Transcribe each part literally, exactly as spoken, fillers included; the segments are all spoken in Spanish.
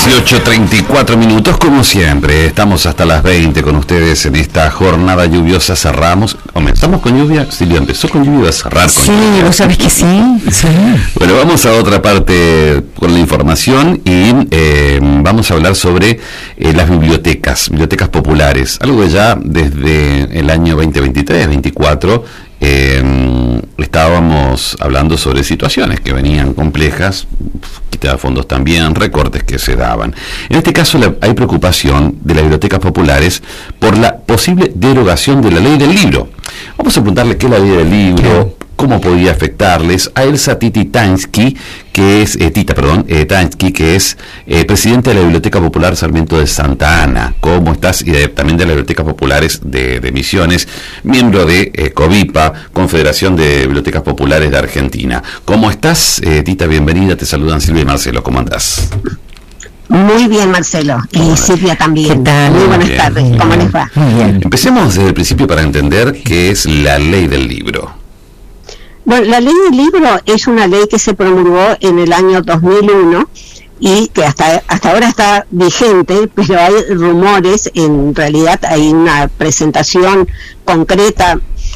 dieciocho treinta y cuatro minutos, como siempre. Estamos hasta las veinte con ustedes en esta jornada lluviosa. Cerramos, comenzamos con lluvia. Silvia empezó con lluvia y va a cerrar con sí, lluvia. Sí, vos sabés que sí. sí. Bueno, vamos a otra parte con la información y eh, vamos a hablar sobre eh, las bibliotecas, bibliotecas populares. Algo que ya desde el año veinte veintitrés veinticuatro eh, estábamos hablando sobre situaciones que venían complejas, quita de fondos también, recortes que se daban. En este caso la, hay preocupación de las bibliotecas populares por la posible derogación de la ley del libro. Vamos a preguntarle qué es la ley del libro, cómo podía afectarles a Elsa Titi Tansky, que es, eh, Tita, perdón, eh, Tansky, que es eh, presidente de la Biblioteca Popular Sarmiento de Santa Ana. ¿Cómo estás? Y de, también de las Bibliotecas Populares de, de Misiones, miembro de eh, COBIPA, Confederación de Bibliotecas Populares de Argentina. ¿Cómo estás, eh, Tita? Bienvenida, te saludan Silvia y Marcelo. ¿Cómo andás? Muy bien, Marcelo, y Silvia también. ¿Qué tal? Muy buenas bien, tardes, bien, ¿cómo les va? Muy bien. Empecemos desde el principio para entender qué es la ley del libro. Bueno, la ley del libro es una ley que se promulgó en el año dos mil uno y que hasta hasta ahora está vigente, pero hay rumores, en realidad hay una presentación concreta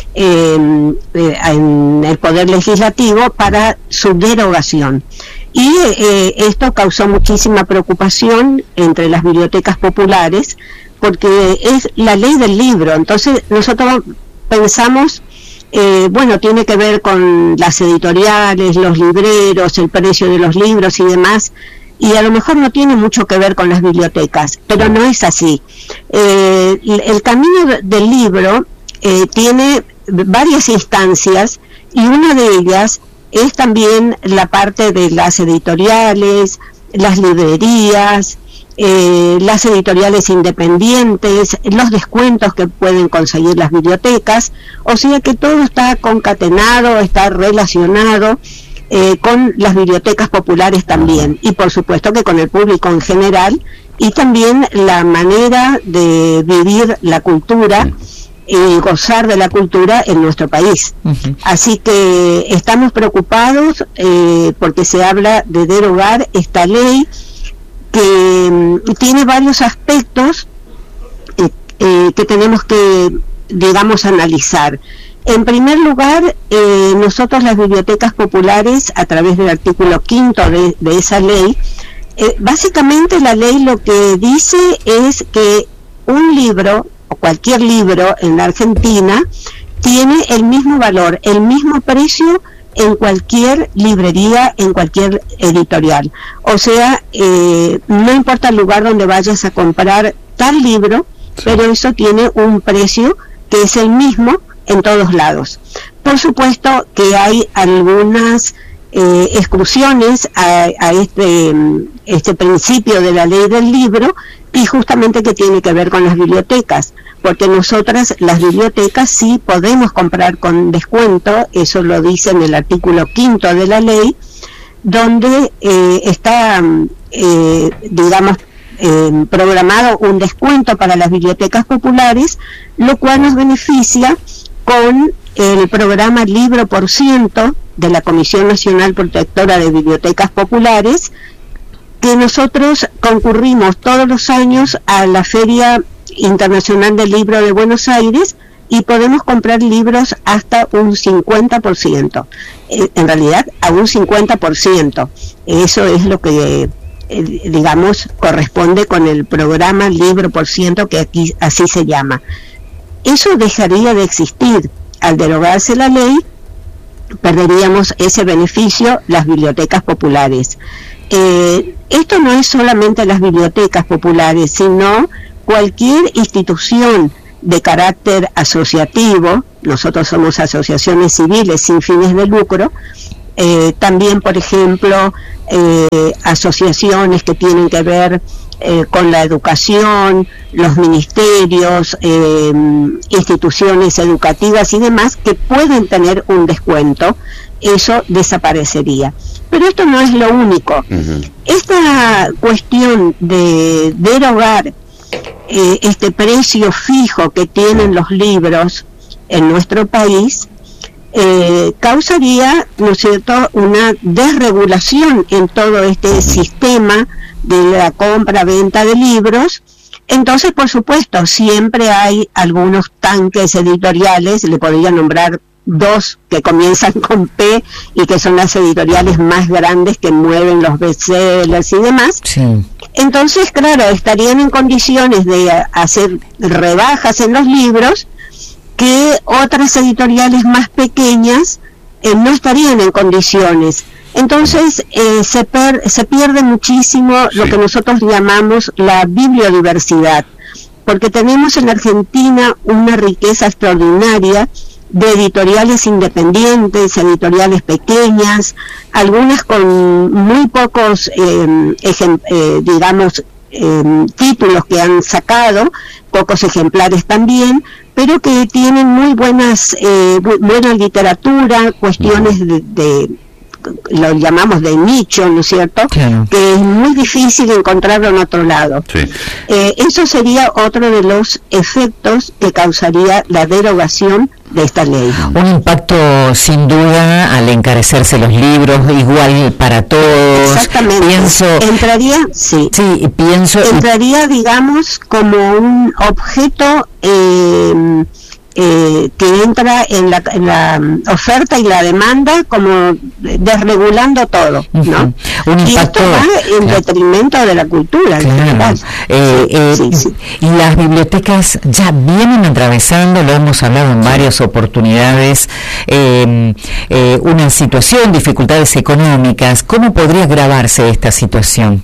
eh, eh, en el Poder Legislativo para su derogación. Y eh, esto causó muchísima preocupación entre las bibliotecas populares, porque es la ley del libro. Entonces nosotros pensamos, eh, bueno, tiene que ver con las editoriales, los libreros, el precio de los libros y demás, y a lo mejor no tiene mucho que ver con las bibliotecas, pero no es así. Eh, el camino del libro eh, tiene varias instancias, y una de ellas es también la parte de las editoriales, las librerías, eh, las editoriales independientes, los descuentos que pueden conseguir las bibliotecas, o sea que todo está concatenado, está relacionado eh, con las bibliotecas populares también, y por supuesto que con el público en general, y también la manera de vivir la cultura y gozar de la cultura en nuestro país. Uh-huh. Así que estamos preocupados eh, porque se habla de derogar esta ley que um, tiene varios aspectos eh, eh, que tenemos que, digamos, analizar. En primer lugar, eh, nosotros las bibliotecas populares, a través del artículo quinto de, de esa ley, eh, básicamente la ley lo que dice es que un libro o cualquier libro en la Argentina tiene el mismo valor, el mismo precio en cualquier librería, en cualquier editorial. O sea, eh, no importa el lugar donde vayas a comprar tal libro, sí, pero eso tiene un precio que es el mismo en todos lados. Por supuesto que hay algunas eh, exclusiones a, a este, este principio de la ley del libro, y justamente que tiene que ver con las bibliotecas, porque nosotras, las bibliotecas, sí podemos comprar con descuento, eso lo dice en el artículo quinto de la ley, donde eh, está, eh, digamos, eh, programado un descuento para las bibliotecas populares, lo cual nos beneficia con el programa Libro por Ciento de la Comisión Nacional Protectora de Bibliotecas Populares, que nosotros concurrimos todos los años a la Feria Internacional del Libro de Buenos Aires y podemos comprar libros hasta un cincuenta por ciento, eh, en realidad a un cincuenta por ciento. Eso es lo que, eh, digamos, corresponde con el programa Libro por Ciento, que aquí así se llama. Eso dejaría de existir. Al derogarse la ley, perderíamos ese beneficio las bibliotecas populares. Eh, esto no es solamente las bibliotecas populares, sino cualquier institución de carácter asociativo. Nosotros somos asociaciones civiles sin fines de lucro, eh, también, por ejemplo, eh, asociaciones que tienen que ver eh, con la educación, los ministerios, eh, instituciones educativas y demás, que pueden tener un descuento. Eso desaparecería. Pero esto no es lo único. Uh-huh. Esta cuestión de derogar eh, este precio fijo que tienen los libros en nuestro país eh, causaría, ¿no es cierto?, una desregulación en todo este sistema de la compra-venta de libros. Entonces, por supuesto, siempre hay algunos tanques editoriales, le podría nombrar dos que comienzan con P y que son las editoriales más grandes que mueven los bestsellers y demás. Sí. Entonces, claro, estarían en condiciones de hacer rebajas en los libros que otras editoriales más pequeñas eh, no estarían en condiciones. Entonces eh, se, per, se pierde muchísimo sí. lo que nosotros llamamos la bibliodiversidad, porque tenemos en Argentina una riqueza extraordinaria de editoriales independientes, editoriales pequeñas, algunas con muy pocos, eh, ejem, eh, digamos, eh, títulos que han sacado, pocos ejemplares también, pero que tienen muy buenas, eh, buena literatura, cuestiones de, de lo llamamos de nicho, ¿no es cierto? Claro. Que es muy difícil encontrarlo en otro lado. Sí. Eh, eso sería otro de los efectos que causaría la derogación de esta ley. Un impacto sin duda al encarecerse los libros, igual para todos. Exactamente. Pienso, entraría, sí. Sí, pienso. Entraría, digamos, como un objeto eh, Eh, que entra en la, en la oferta y la demanda, como desregulando todo, ¿no? Uh-huh. Un y impacto, esto va en claro. detrimento de la cultura. Claro. Eh, eh, sí, sí. Y las bibliotecas ya vienen atravesando, lo hemos hablado en varias oportunidades, eh, eh, una situación, dificultades económicas. ¿Cómo podría agravarse esta situación?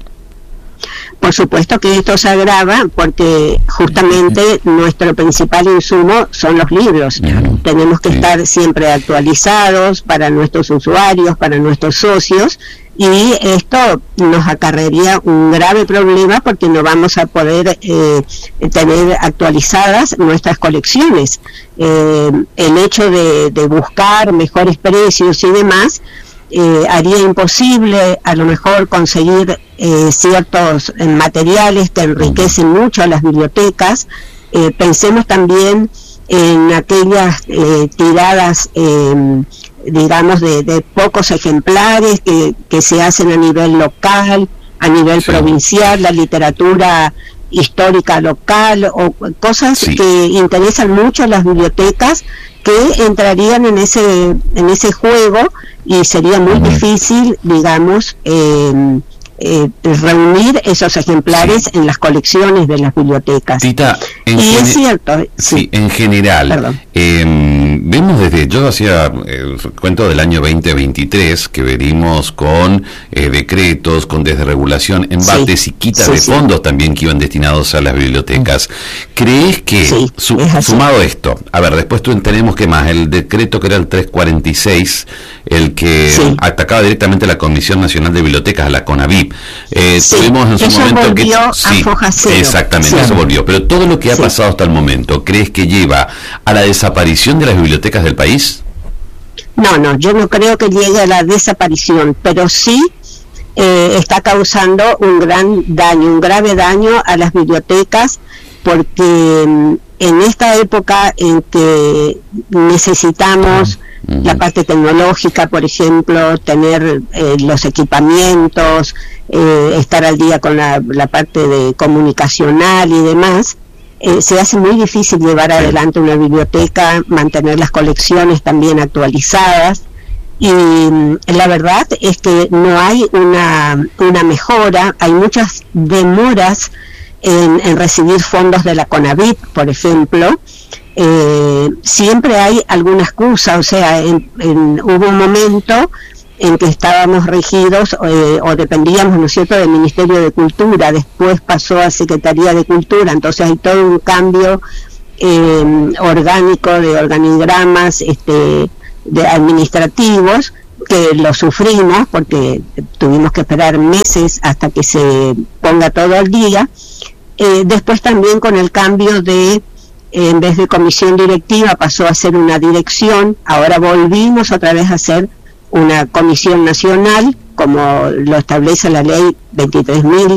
Por supuesto que esto se agrava porque justamente nuestro principal insumo son los libros. Claro. Tenemos que sí. estar siempre actualizados para nuestros usuarios, para nuestros socios, y esto nos acarrearía un grave problema porque no vamos a poder eh, tener actualizadas nuestras colecciones. Eh, el hecho de, de buscar mejores precios y demás Eh, haría imposible a lo mejor conseguir eh, ciertos eh, materiales que enriquecen mucho a las bibliotecas. Eh, pensemos también en aquellas eh, tiradas, eh, digamos, de, de pocos ejemplares que, que se hacen a nivel local, a nivel sí. provincial, la literatura histórica local o cosas sí. que interesan mucho a las bibliotecas, que entrarían en ese en ese juego y sería muy uh-huh. difícil, digamos, eh, eh, reunir esos ejemplares sí. en las colecciones de las bibliotecas. Tita, en y gene- es cierto, sí, sí. en general, eh, vemos desde, yo hacía eh, cuento del año veinte veintitrés, que venimos con eh, decretos, con desregulación, embates sí. y quitas sí, de sí. fondos también que iban destinados a las bibliotecas. ¿Crees que, sí, su, sumado esto, a ver, después tú tenemos que más, el decreto que era el trescientos cuarenta y seis, el que sí. atacaba directamente a la Comisión Nacional de Bibliotecas, a la CONABIB, eh, sí. tuvimos en su eso momento volvió que a sí, foja cero. exactamente, sí. eso volvió, pero todo lo que ha sí. pasado hasta el momento, ¿crees que lleva a la desaparición de las bibliotecas del país? No, no, yo no creo que llegue a la desaparición, pero sí eh, está causando un gran daño, un grave daño a las bibliotecas, porque en esta época en que necesitamos uh-huh. la parte tecnológica, por ejemplo, tener eh, los equipamientos, eh, estar al día con la, la parte de comunicacional y demás, eh, se hace muy difícil llevar adelante una biblioteca, mantener las colecciones también actualizadas, y la verdad es que no hay una, una mejora, hay muchas demoras en, en recibir fondos de la CONABIB, por ejemplo. Eh, siempre hay alguna excusa, o sea, en, en, hubo un momento en que estábamos regidos eh, o dependíamos, ¿no es cierto?, del Ministerio de Cultura, después pasó a Secretaría de Cultura, entonces hay todo un cambio eh, orgánico de organigramas este, de administrativos, que lo sufrimos porque tuvimos que esperar meses hasta que se ponga todo al día. Eh, después también con el cambio de, en vez de comisión directiva pasó a ser una dirección, ahora volvimos otra vez a ser una comisión nacional, como lo establece la ley veintitrés mil